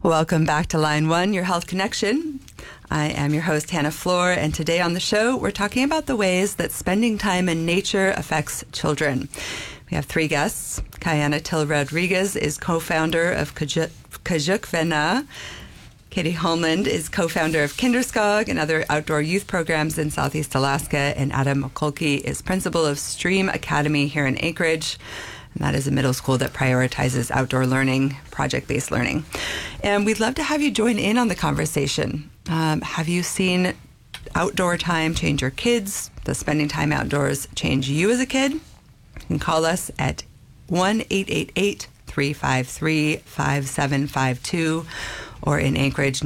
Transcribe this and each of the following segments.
Welcome back to Line 1, your health connection. I am your host, Hannah Floor, and today on the show, we're talking about the ways that spending time in nature affects children. We have three guests. Kayana Till Rodriguez is co-founder of Kajuk Vena. Katie Holmland is co-founder of Kinderskog and other outdoor youth programs in Southeast Alaska, and Adam Mikulki is principal of Stream Academy here in Anchorage. And that is a middle school that prioritizes outdoor learning, project-based learning. And we'd love to have you join in on the conversation. Have you seen outdoor time change your kids? Does spending time outdoors change you as a kid? You can call us at 1-888-353-5752 or in Anchorage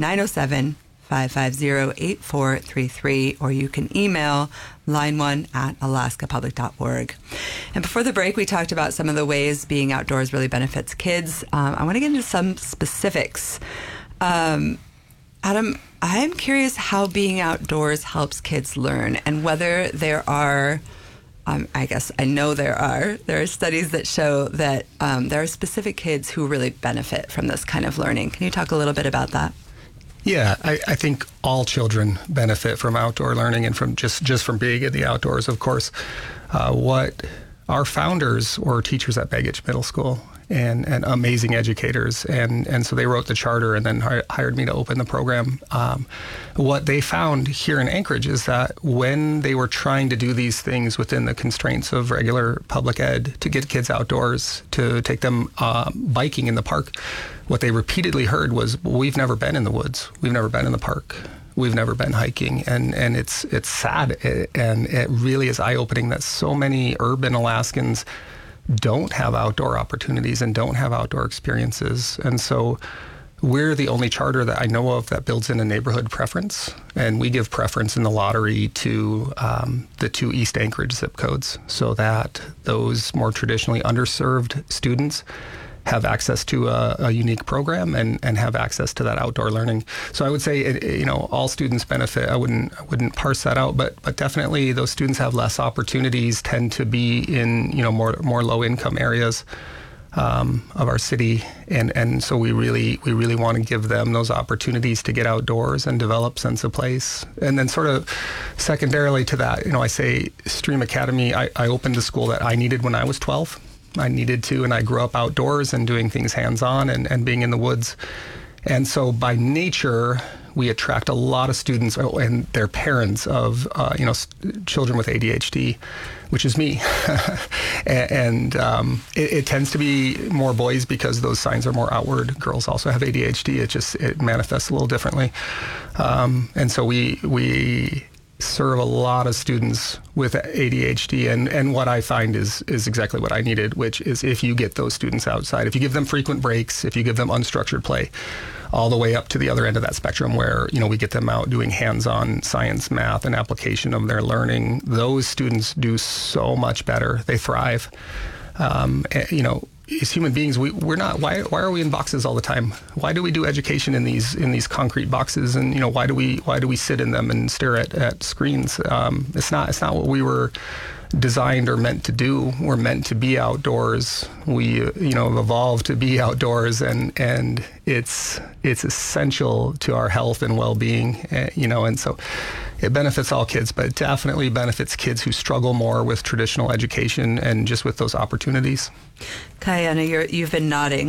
907-550-8433, or you can email line1@alaskapublic.org. And before the break, we talked about some of the ways being outdoors really benefits kids. I want to get into some specifics. Adam, I'm curious how being outdoors helps kids learn, and whether there are, I guess I know there are studies that show that there are specific kids who really benefit from this kind of learning. Can you talk a little bit about that? Yeah, I think all children benefit from outdoor learning and from just from being in the outdoors, of course. What our founders were teachers at Baggage Middle School and amazing educators. And so they wrote the charter and then hired me to open the program. What they found here in Anchorage is that when they were trying to do these things within the constraints of regular public ed, to get kids outdoors, to take them biking in the park, what they repeatedly heard was, well, we've never been in the woods. We've never been in the park. We've never been hiking. And it's sad. And it really is eye-opening that so many urban Alaskans don't have outdoor opportunities and don't have outdoor experiences. And so we're the only charter that I know of that builds in a neighborhood preference. And we give preference in the lottery to the 2 East Anchorage zip codes so that those more traditionally underserved students have access to a unique program and have access to that outdoor learning. So I would say, all students benefit. I wouldn't parse that out, but definitely those students have less opportunities, tend to be in, more low income areas of our city. And so we really want to give them those opportunities to get outdoors and develop sense of place. And then sort of secondarily to that, I say Stream Academy, I opened a school that I needed when I was 12. I needed to, and I grew up outdoors and doing things hands-on and being in the woods. And so by nature, we attract a lot of students and their parents of, children with ADHD, which is me. and it tends to be more boys because those signs are more outward. Girls also have ADHD. It manifests a little differently. And so we serve a lot of students with ADHD, and what I find is exactly what I needed, which is if you get those students outside, if you give them frequent breaks, if you give them unstructured play, all the way up to the other end of that spectrum where, we get them out doing hands-on science, math, and application of their learning, those students do so much better. They thrive. As human beings, we're not. Why are we in boxes all the time? Why do we do education in these concrete boxes? And why do we sit in them and stare at screens? It's not what we were designed or meant to do. We're meant to be outdoors. We have evolved to be outdoors, and it's essential to our health and well-being. And so it benefits all kids, but it definitely benefits kids who struggle more with traditional education and just with those opportunities. Kayana, you've been nodding.